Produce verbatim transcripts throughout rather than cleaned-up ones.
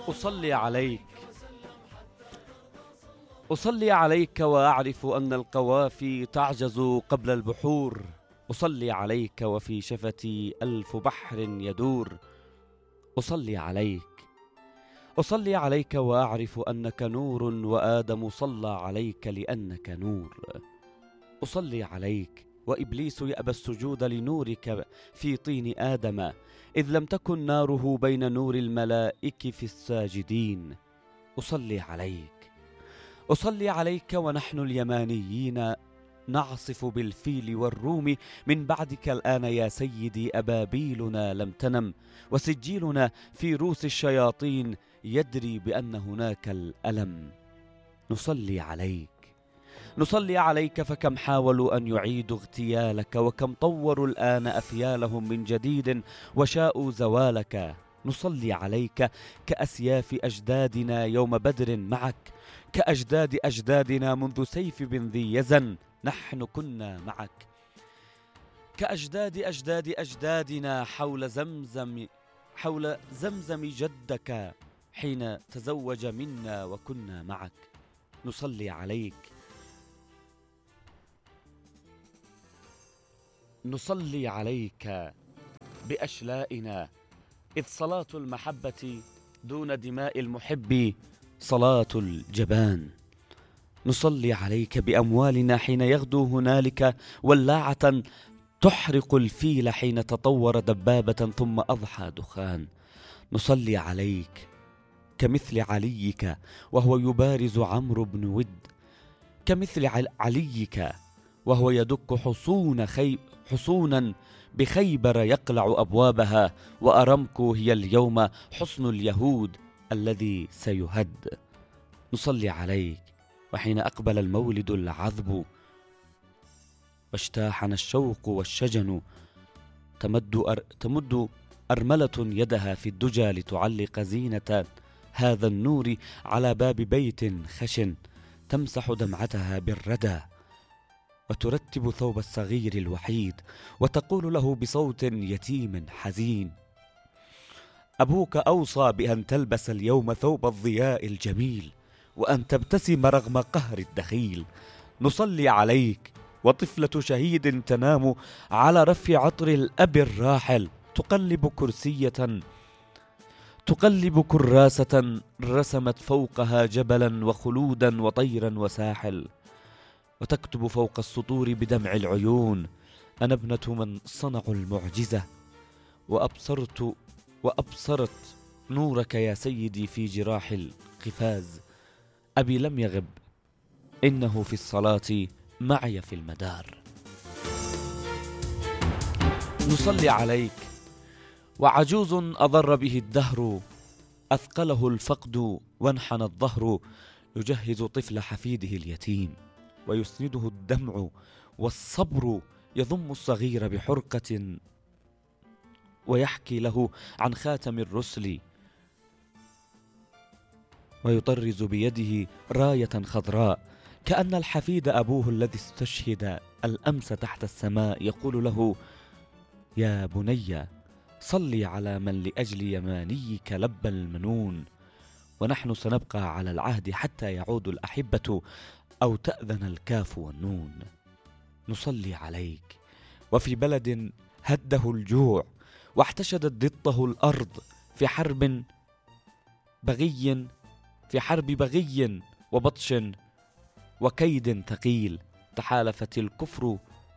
أصلي عليك أصلي عليك وأعرف أن القوافي تعجز قبل البحور. أصلي عليك وفي شفتي ألف بحر يدور. أصلي عليك أصلي عليك وأعرف أنك نور، وآدم صلى عليك لأنك نور. أصلي عليك وإبليس يأبى السجود لنورك في طين آدم، إذ لم تكن ناره بين نور الملائك في الساجدين. أصلي عليك أصلي عليك ونحن اليمانيين نعصف بالفيل والروم من بعدك الآن يا سيدي. أبابيلنا لم تنم، وسجيلنا في روس الشياطين يدري بأن هناك الألم. نصلي عليك نصلي عليك فكم حاولوا أن يعيدوا اغتيالك، وكم طوروا الآن أفيالهم من جديد وشاءوا زوالك. نصلي عليك كأسياف أجدادنا يوم بدر معك، كأجداد أجدادنا منذ سيف بن ذي يزن نحن كنا معك، كأجداد أجداد أجدادنا حول زمزم حول زمزم جدك حين تزوج منا وكنا معك. نصلي عليك نصلي عليك بأشلائنا، إذ صلاة المحبة دون دماء المحب صلاة الجبان. نصلي عليك بأموالنا حين يغدو هنالك ولاعة تحرق الفيل حين تطور دبابة ثم أضحى دخان. نصلي عليك كمثل عليك وهو يبارز عمرو بن ود، كمثل عليك وهو يدك حصون خي... حصونا بخيبر يقلع أبوابها، وأرمكو هي اليوم حصن اليهود الذي سيهد. نصلي عليك وحين أقبل المولد العذب واجتاحنا الشوق والشجن، تمد, أر... تمد أرملة يدها في الدجى لتعلق زينة هذا النور على باب بيت خشن، تمسح دمعتها بالردى وترتب ثوب الصغير الوحيد، وتقول له بصوت يتيم حزين: أبوك أوصى بأن تلبس اليوم ثوب الضياء الجميل، وأن تبتسم رغم قهر الدخيل. نصلي عليك وطفلة شهيد تنام على رف عطر الأب الراحل، تقلب كرسية تقلب كراسة رسمت فوقها جبلا وخلودا وطيرا وساحل، وتكتب فوق السطور بدمع العيون: أنا ابنة من صنعوا المعجزة، وأبصرت وأبصرت نورك يا سيدي في جراح القفاز. أبي لم يغب، إنه في الصلاة معي في المدار. نصلي عليك وعجوز أضر به الدهر، أثقله الفقد وانحنى الظهر، يجهز طفل حفيده اليتيم، ويسنده الدمع والصبر، يضم الصغير بحرقة ويحكي له عن خاتم الرسل، ويطرز بيده راية خضراء كأن الحفيد أبوه الذي استشهد الأمس تحت السماء، يقول له: يا بني صلي على من لأجل يمانيك لبى المنون، ونحن سنبقى على العهد حتى يعود الأحبة أو تأذن الكاف والنون. نصلي عليك وفي بلد هده الجوع واحتشدت ضده الأرض في حرب بغي في حرب بغي وبطش وكيد ثقيل، تحالفت الكفر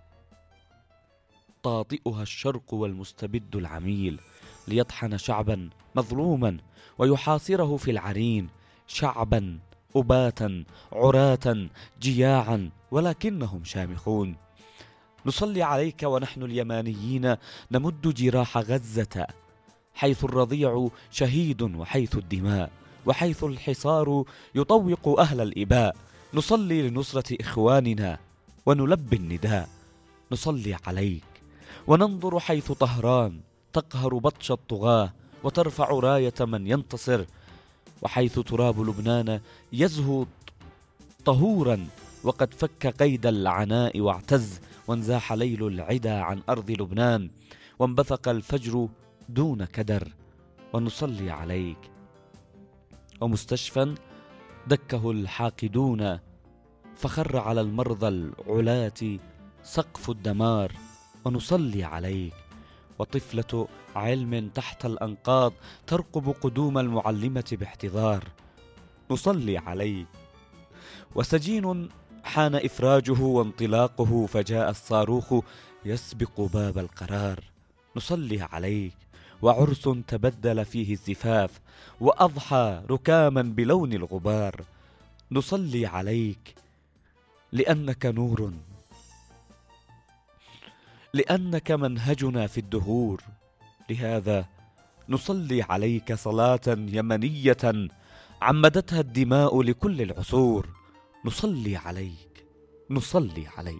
طاطئها الشرق والمستبد العميل، ليطحن شعبا مظلوما ويحاصره في العرين، شعبا أباتا عراة جياعا ولكنهم شامخون. نصلي عليك ونحن اليمانيين نمد جراح غزة، حيث الرضيع شهيد وحيث الدماء وحيث الحصار يطوق أهل الإباء. نصلي لنصرة إخواننا ونلبي النداء. نصلي عليك وننظر حيث طهران تقهر بطش الطغاة وترفع راية من ينتصر، وحيث تراب لبنان يزهو طهورا وقد فك قيد العناء واعتز، وانزاح ليل العدا عن أرض لبنان، وانبثق الفجر دون كدر. ونصلي عليك ومستشفى دكه الحاقدون، فخر على المرضى العلاة سقف الدمار، ونصلي عليك. وطفلة علم تحت الأنقاض ترقب قدوم المعلمة باحتضار، نصلي عليك. وسجين حان إفراجه وانطلاقه، فجاء الصاروخ يسبق باب القرار، نصلي عليك. وعرس تبدل فيه الزفاف، وأضحى ركاما بلون الغبار، نصلي عليك. لأنك نور، لأنك منهجنا في الدهور، لهذا نصلي عليك صلاة يمنية عمدتها الدماء لكل العصور، نصلي عليك، نصلي عليك.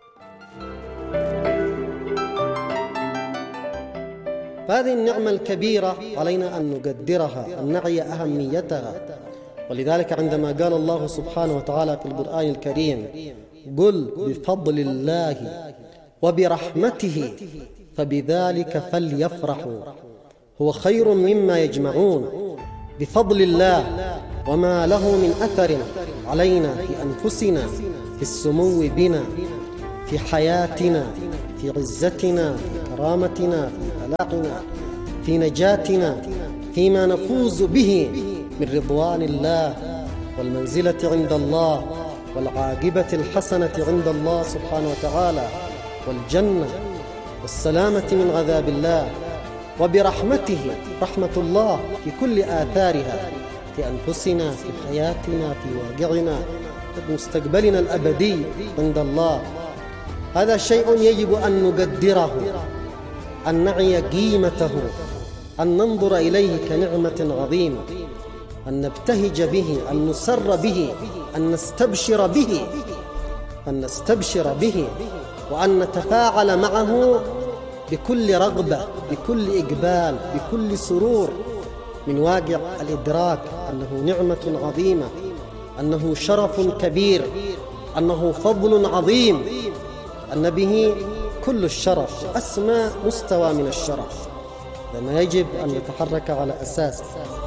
هذه النعمة الكبيرة علينا أن نقدرها، أن نعي أهميتها. ولذلك عندما قال الله سبحانه وتعالى في القرآن الكريم: قل بفضل الله وبرحمته فبذلك فليفرحوا هو خير مما يجمعون. بفضل الله، وما له من أثر علينا في أنفسنا، في السمو بنا، في حياتنا، في عزتنا، في كرامتنا، في بلاغنا، في نجاتنا، فيما نفوز به من رضوان الله والمنزلة عند الله والعاقبة الحسنة عند الله سبحانه وتعالى والجنة والسلامة من عذاب الله. وبرحمته، رحمة الله في كل آثارها، في أنفسنا، في حياتنا، في واقعنا، في مستقبلنا الأبدي عند الله. هذا شيء يجب أن نقدره، أن نعي قيمته، أن ننظر إليه كنعمة عظيمة، أن نبتهج به، أن نسر به، أن نستبشر به، أن نستبشر به، وأن نتفاعل معه بكل رغبة، بكل إقبال، بكل سرور، من واقع الإدراك أنه نعمة عظيمة، أنه شرف كبير، أنه فضل عظيم، أن به كل الشرف، أسمى مستوى من الشرف. لما يجب أن نتحرك على أساسه.